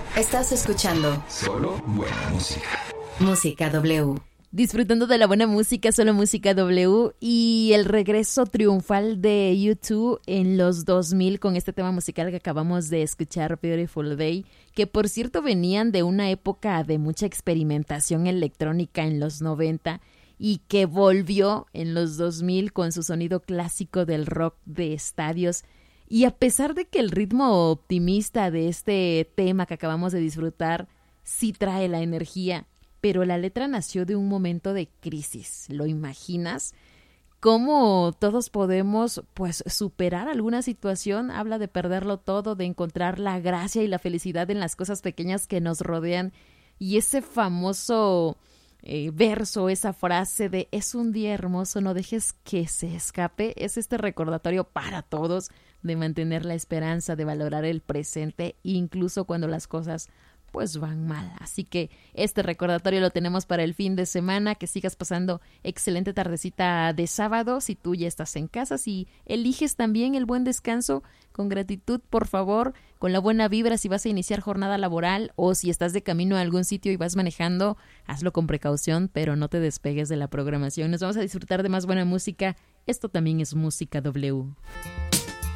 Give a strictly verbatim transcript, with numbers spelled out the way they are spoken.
Estás escuchando Solo Buena Música. Música W. Disfrutando de la buena música, Solo Música W, y el regreso triunfal de U dos en los dos mil con este tema musical que acabamos de escuchar, Beautiful Day, que por cierto venían de una época de mucha experimentación electrónica en los noventa y que volvió en los dos mil con su sonido clásico del rock de estadios. Y a pesar de que el ritmo optimista de este tema que acabamos de disfrutar sí trae la energía, pero la letra nació de un momento de crisis. ¿Lo imaginas? ¿Cómo todos podemos, pues, superar alguna situación? Habla de perderlo todo, de encontrar la gracia y la felicidad en las cosas pequeñas que nos rodean. Y ese famoso eh, verso, esa frase de es un día hermoso, no dejes que se escape, es este recordatorio para todos de mantener la esperanza, de valorar el presente, incluso cuando las cosas pues van mal. Así que este recordatorio lo tenemos para el fin de semana. Que sigas pasando excelente tardecita de sábado. Si tú ya estás en casa, si eliges también el buen descanso, con gratitud, por favor, con la buena vibra. Si vas a iniciar jornada laboral o si estás de camino a algún sitio y vas manejando, hazlo con precaución, pero no te despegues de la programación. Nos vamos a disfrutar de más buena música. Esto también es Música W.